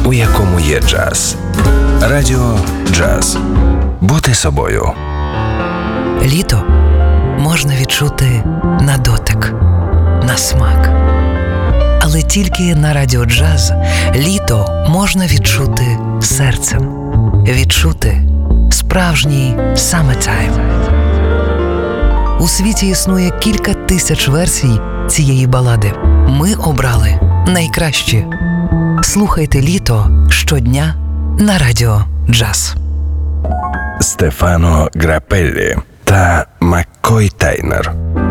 у якому є джаз. Радіо Джаз. Бути собою. Літо можна відчути на дотик, на смак. Але тільки на Радіо Джаз літо можна відчути серцем. Відчути справжній summertime. У світі існує кілька тисяч версій цієї балади. Ми обрали найкращі. Слухайте літо щодня на Радіо Джаз. Стефано Грапеллі та Маккой Тайнер.